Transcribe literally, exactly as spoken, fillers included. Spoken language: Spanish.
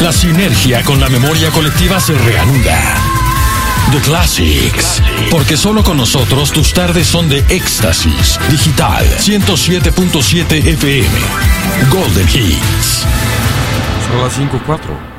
La sinergia con la memoria colectiva se reanuda. The Classics, porque solo con nosotros tus tardes son de éxtasis. Digital ciento siete punto siete F M. Golden Hits. Son las cinco cuatro.